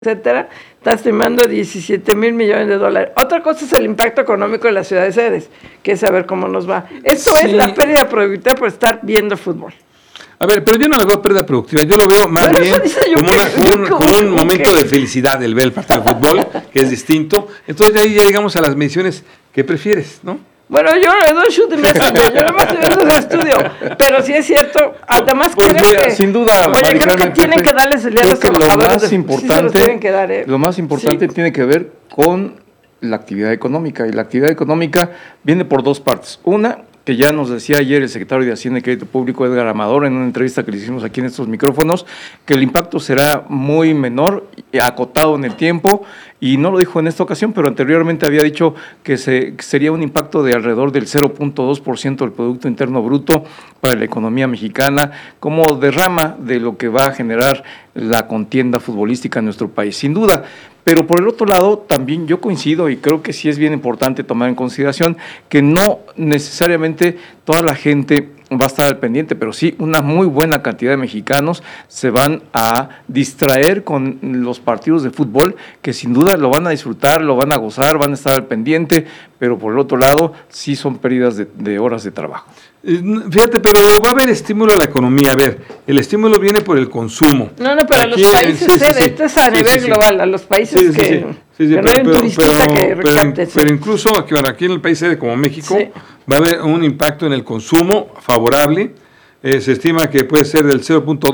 etcétera, está estimando $17,000 millones. Otra cosa es el impacto económico de las ciudades sedes, que es saber cómo nos va. Esto es la pérdida productiva por estar viendo fútbol. A ver, pero yo no lo veo pérdida productiva, yo lo veo más bien como un momento de felicidad el ver el partido de fútbol, que es distinto. Entonces ahí ya llegamos a las mediciones que prefieres, ¿no? Bueno, yo le doy shoot de messenger, yo no me estoy viendo ese estudio, pero sí es cierto, además pues creo mira, que, sin duda, oye, creo que tienen que darles el día a los trabajadores, lo más importante tiene que ver con la actividad económica, y la actividad económica viene por dos partes. Una, que ya nos decía ayer el secretario de Hacienda y Crédito Público, Edgar Amador, en una entrevista que le hicimos aquí en estos micrófonos, que el impacto será muy menor, acotado en el tiempo, y no lo dijo en esta ocasión, pero anteriormente había dicho que sería un impacto de alrededor del 0.2% del Producto Interno Bruto para la economía mexicana, como derrama de lo que va a generar la contienda futbolística en nuestro país, sin duda. Pero por el otro lado, también yo coincido y creo que sí es bien importante tomar en consideración que no necesariamente toda la gente va a estar al pendiente, pero sí una muy buena cantidad de mexicanos se van a distraer con los partidos de fútbol, que sin duda lo van a disfrutar, lo van a gozar, van a estar al pendiente, pero por el otro lado sí son pérdidas de horas de trabajo. Fíjate, pero va a haber estímulo a la economía. A ver, el estímulo viene por el consumo. No, pero aquí, a los países, esto es a nivel global, a los países que no hay un turista que recapte. Pero incluso aquí en el país sede como México, va a haber un impacto en el consumo favorable. Se estima que puede ser del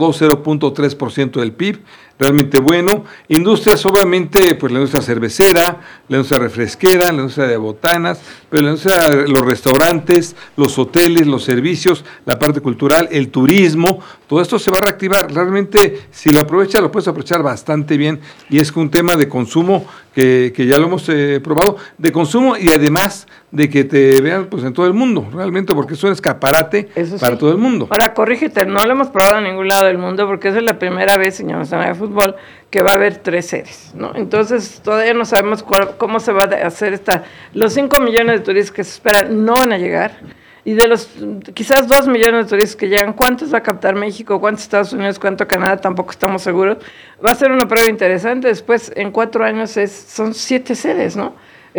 0.2-0.3% del PIB, realmente bueno. Industrias, obviamente, pues la industria cervecera, la industria refresquera, la industria de botanas, pero la industria de los restaurantes, los hoteles, los servicios, la parte cultural, el turismo, todo esto se va a reactivar. Realmente, si lo aprovechas, lo puedes aprovechar bastante bien, y es un tema de consumo que ya lo hemos probado, de consumo y además de que te vean pues en todo el mundo, realmente, porque es un escaparate para todo el mundo. Ahora, corrígete, no lo hemos probado en ningún lado del mundo, porque esa es la primera vez, señor Nacional de Fútbol, que va a haber 3 sedes, ¿no? Entonces, todavía no sabemos cómo se va a hacer los 5 millones de turistas que se esperan no van a llegar, y de los quizás 2 millones de turistas que llegan, ¿cuántos va a captar México? ¿Cuántos Estados Unidos? ¿Cuánto Canadá? Tampoco estamos seguros. Va a ser una prueba interesante. Después, en 4 años, son 7 sedes, ¿no?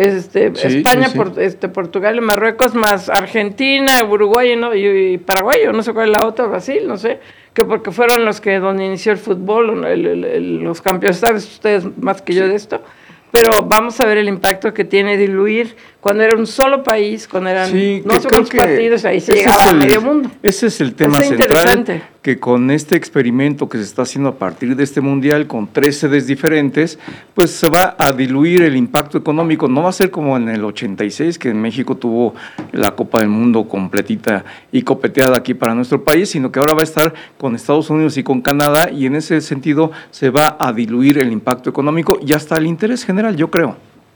España, Portugal y Marruecos, más Argentina, Uruguay, ¿no? y Paraguay, no sé cuál es la otra, Brasil, no sé, que porque fueron donde inició el fútbol, los campeones, ¿sabes ustedes más que yo de esto? Pero vamos a ver el impacto que tiene diluir cuando era un solo país, cuando eran no sé cuántos partidos, ahí se llegaba a medio mundo. Ese es el tema central, que con este experimento que se está haciendo a partir de este mundial, con 3 sedes diferentes, pues se va a diluir el impacto económico. No va a ser como en el 86, que en México tuvo la Copa del Mundo completita y copeteada aquí para nuestro país, sino que ahora va a estar con Estados Unidos y con Canadá, y en ese sentido se va a diluir el impacto económico y hasta el interés general, yo creo.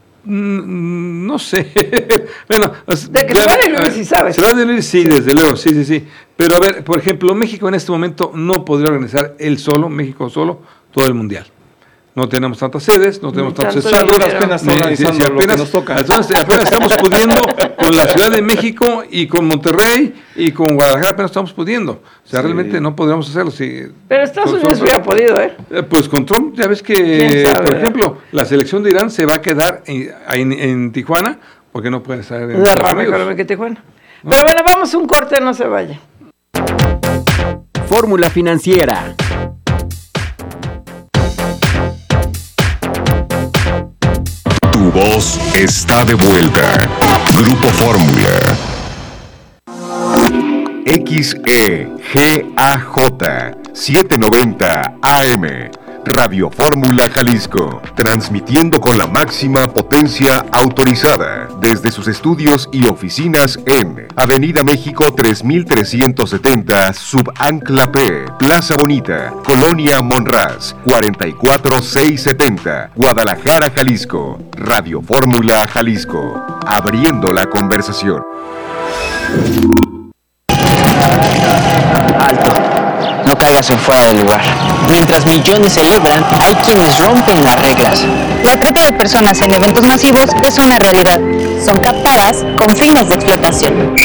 No sé. Bueno, de que se va a diluir, sí sabes. Se va a diluir, sí, desde luego, sí. Pero a ver, por ejemplo, México en este momento no podría organizar México solo, todo el mundial. No tenemos tantas sedes, no tenemos tantos estados. Apenas está organizando lo que nos toca. Entonces, apenas estamos pudiendo con la Ciudad de México y con Monterrey y con Guadalajara, apenas estamos pudiendo. O sea, realmente no podríamos hacerlo. Pero Estados Unidos hubiera podido, Pues con Trump, ya ves que, por ejemplo, la selección de Irán se va a quedar en Tijuana, porque no puede estar en Estados Unidos. Que Tijuana. ¿No? Pero bueno, vamos a un corte, no se vaya. Fórmula Financiera. Tu voz está de vuelta. Grupo Fórmula. XEGAJ 790 AM. Radio Fórmula Jalisco, transmitiendo con la máxima potencia autorizada desde sus estudios y oficinas en Avenida México 3370, Subancla P, Plaza Bonita, Colonia Monraz, 44670, Guadalajara, Jalisco. Radio Fórmula Jalisco, abriendo la conversación. Alto. No caigas en fuera de lugar. Mientras millones celebran, hay quienes rompen las reglas. La trata de personas en eventos masivos es una realidad. Son captadas con fines de explotación.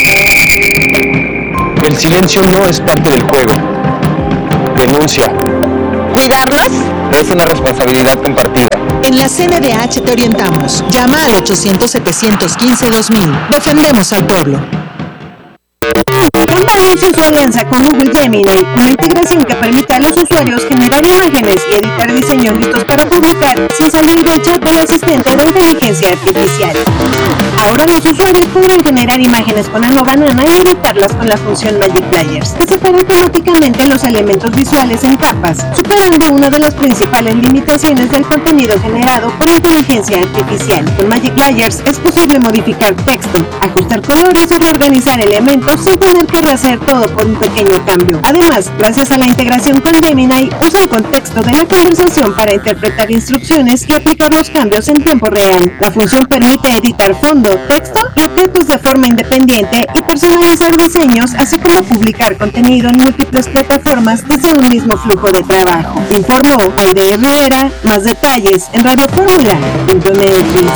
El silencio no es parte del juego. Denuncia. ¿Cuidarnos? Es una responsabilidad compartida. En la CNDH te orientamos. Llama al 800-715-2000. Defendemos al pueblo. Canva anunció su alianza con Google Gemini, una integración que permite a los usuarios generar imágenes y editar diseños listos para publicar sin salir del chat del asistente de inteligencia artificial. Ahora los usuarios podrán generar imágenes con Ano Banana y editarlas con la función Magic Players, que separa automáticamente los elementos visuales en capas, superando una de las principales limitaciones del contenido generado por inteligencia artificial. Con Magic Players es posible modificar texto, ajustar colores o reorganizar elementos sin tener que rehacer todo por un pequeño cambio. Además, gracias a la integración con Gemini, usa el contexto de la conversación para interpretar instrucciones y aplicar los cambios en tiempo real. La función permite editar fondo, texto y objetos de forma independiente y personalizar diseños, así como publicar contenido en múltiples plataformas desde un mismo flujo de trabajo. Informó Aide Herrera. Más detalles en radioformula.mx.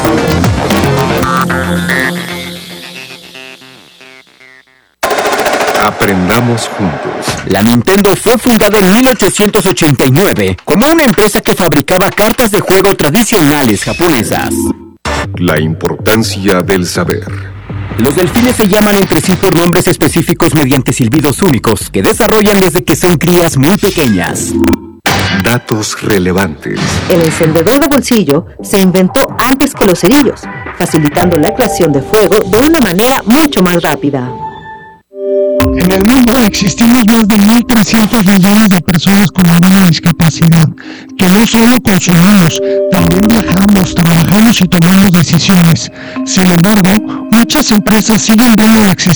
Aprendamos juntos. La Nintendo fue fundada en 1889 como una empresa que fabricaba cartas de juego tradicionales japonesas. La importancia del saber. Los delfines se llaman entre sí por nombres específicos mediante silbidos únicos que desarrollan desde que son crías muy pequeñas. Datos relevantes. El encendedor de bolsillo se inventó antes que los cerillos, facilitando la creación de fuego de una manera mucho más rápida. En el mundo existimos más de 1.300 millones de personas con alguna discapacidad, que no solo consumimos, también viajamos, trabajamos y tomamos decisiones. Sin embargo, muchas empresas siguen dando la